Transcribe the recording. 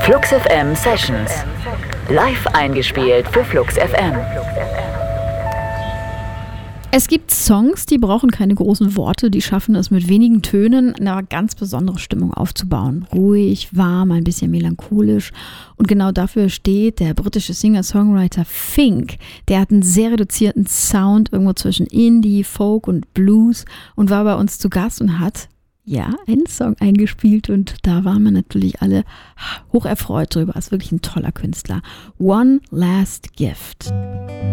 Flux FM Sessions. Live eingespielt für Flux FM. Es gibt Songs, die brauchen keine großen Worte, die schaffen es mit wenigen Tönen eine ganz besondere Stimmung aufzubauen. Ruhig, warm, ein bisschen melancholisch. Und genau dafür steht der britische Singer-Songwriter Fink. Der hat einen sehr reduzierten Sound, irgendwo zwischen Indie, Folk und Blues und war bei uns zu Gast und hat einen Song eingespielt und da waren wir natürlich alle hocherfreut drüber. Ist wirklich ein toller Künstler. One Last Gift.